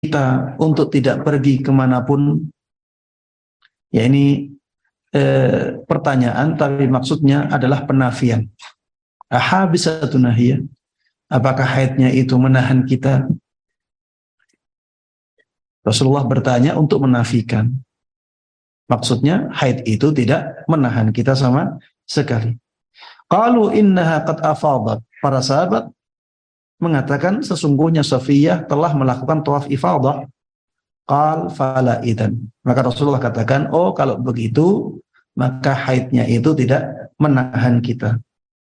kita untuk tidak pergi kemanapun? Ya, ini pertanyaan, tapi maksudnya adalah penafian. Ahabisatun nahiyah, apakah haidnya itu menahan kita? Rasulullah bertanya untuk menafikan. Maksudnya haid itu tidak menahan kita sama sekali. Qalu innaha qad afadat. Para sahabat mengatakan sesungguhnya Safiyah telah melakukan tawaf ifadah. Qal fala idan. Maka Rasulullah katakan, oh kalau begitu maka haidnya itu tidak menahan kita.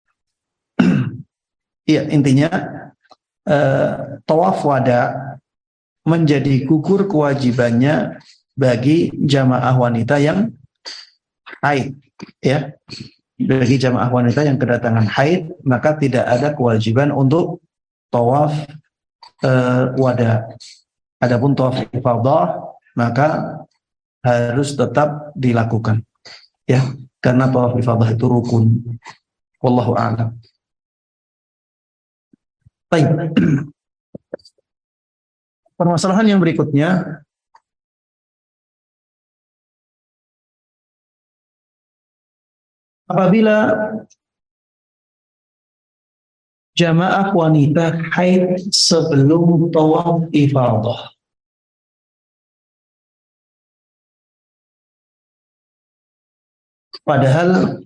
Iya, intinya tawaf wada menjadi gugur kewajibannya bagi jamaah wanita yang haid, ya. Bagi jamaah wanita yang kedatangan haid, maka tidak ada kewajiban untuk tawaf wada. Adapun tawaf ifadah maka harus tetap dilakukan, ya, karena tawaf ifadah itu rukun. Wallahu a'lam. Baik. Permasalahan yang berikutnya, apabila jamaah wanita haid sebelum tawaf ifadah, padahal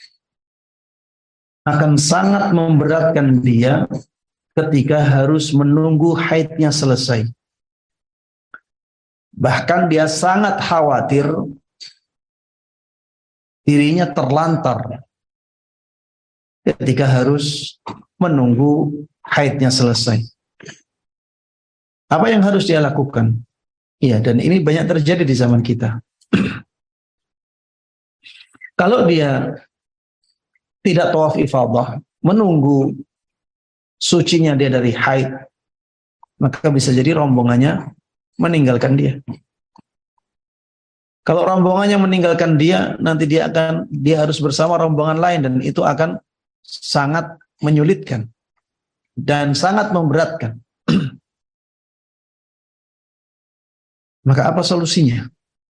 akan sangat memberatkan dia ketika harus menunggu haidnya selesai. Bahkan dia sangat khawatir dirinya terlantar ketika harus menunggu haidnya selesai. Apa yang harus dia lakukan? Iya, dan ini banyak terjadi di zaman kita. Kalau dia tidak tawaf ifadah, menunggu sucinya dia dari haid, maka bisa jadi rombongannya meninggalkan dia. Kalau rombongannya meninggalkan dia, nanti dia harus bersama rombongan lain, dan itu akan sangat menyulitkan dan sangat memberatkan. Maka apa solusinya?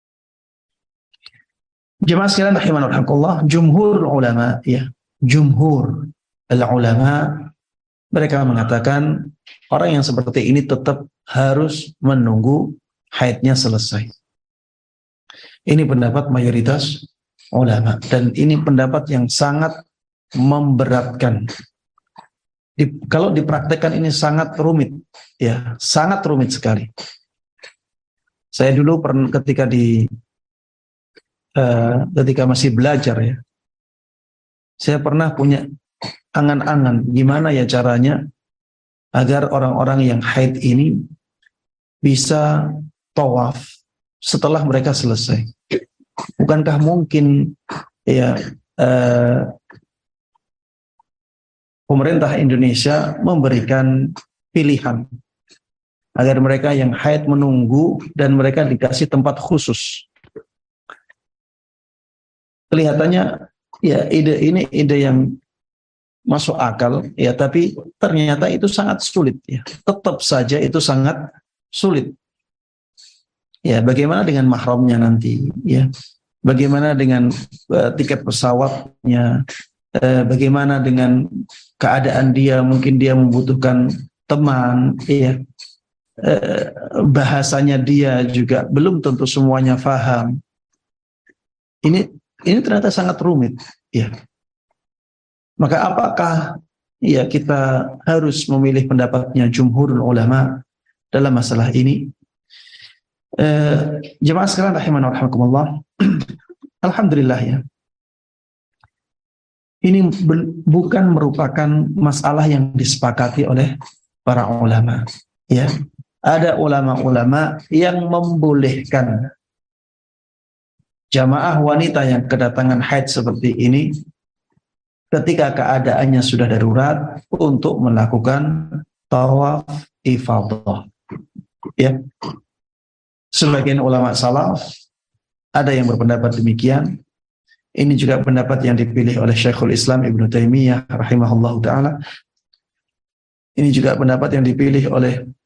Jemaah sekalian rahimanallah, jumhur ulama, ya, jumhur ulama, mereka mengatakan orang yang seperti ini tetap harus menunggu haidnya selesai. Ini pendapat mayoritas ulama, dan ini pendapat yang sangat memberatkan. Kalau dipraktekkan ini sangat rumit, ya, sangat rumit sekali. Saya dulu ketika masih belajar, ya, saya pernah punya angan-angan gimana ya caranya agar orang-orang yang haid ini bisa tawaf setelah mereka selesai. Bukankah mungkin, ya, pemerintah Indonesia memberikan pilihan agar mereka yang haid menunggu dan mereka dikasih tempat khusus. Kelihatannya, ya, ide yang masuk akal, ya, tapi ternyata itu sangat sulit, ya. Tetap saja itu sangat sulit. Ya, bagaimana dengan mahramnya nanti, ya? Bagaimana dengan tiket pesawatnya? Bagaimana dengan keadaan dia? Mungkin dia membutuhkan teman, ya. Bahasanya dia juga belum tentu semuanya paham. Ini ternyata sangat rumit, ya. Maka apakah, ya, kita harus memilih pendapatnya jumhurul ulama dalam masalah ini? Jemaah sekalian rahimana wa rahimakumullah, alhamdulillah, ya, ini bukan merupakan masalah yang disepakati oleh para ulama, ya. Ada ulama-ulama yang membolehkan jamaah wanita yang kedatangan haid seperti ini ketika keadaannya sudah darurat untuk melakukan tawaf ifadah, ya. Sebagian ulama salaf ada yang berpendapat demikian. Ini juga pendapat yang dipilih oleh Syekhul Islam Ibnu Taimiyah rahimahullahu taala. Ini juga pendapat yang dipilih oleh